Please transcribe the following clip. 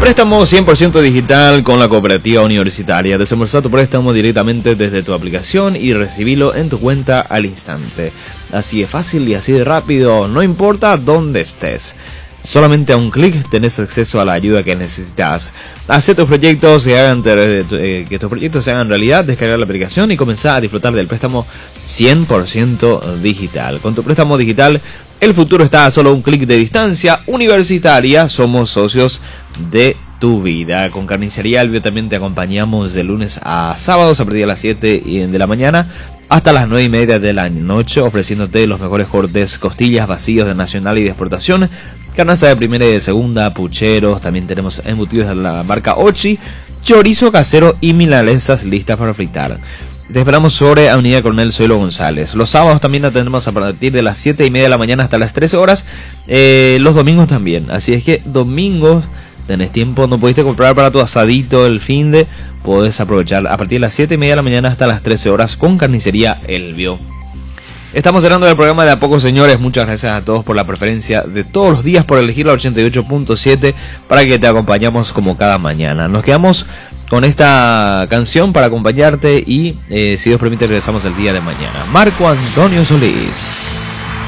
Préstamo 100% digital con la Cooperativa Universitaria. Desembolsa tu préstamo directamente desde tu aplicación y recibilo en tu cuenta al instante. Así de fácil y así de rápido, no importa dónde estés. Solamente a un clic tenés acceso a la ayuda que necesitas. Haz tus proyectos que tus proyectos se hagan realidad, descargar la aplicación y comenzar a disfrutar del préstamo 100% digital. Con tu préstamo digital, el futuro está a solo un clic de distancia. Universitaria, somos socios de tu vida. Con Carnicería Albio también te acompañamos de lunes a sábados a partir de las 7 de la mañana hasta las 9:30 de la noche, ofreciéndote los mejores cortes, costillas, vacíos de nacional y de exportación, carnaza de primera y de segunda, pucheros, también tenemos embutidos de la marca Ochi, chorizo casero y milanesas listas para fritar. Te esperamos sobre Avenida Coronel Zoilo González. Los sábados también la tenemos a partir de las 7:30 de la mañana hasta las 13 horas. Los domingos también. Así es que domingos tenés tiempo, no pudiste comprar para tu asadito el fin de, podés aprovechar a partir de las 7:30 de la mañana hasta las 13 horas con Carnicería Elvio. Estamos cerrando el programa de a poco, señores. Muchas gracias a todos por la preferencia de todos los días, por elegir la 88.7 para que te acompañamos como cada mañana. Nos quedamos con esta canción para acompañarte y si Dios permite regresamos el día de mañana. Marco Antonio Solís.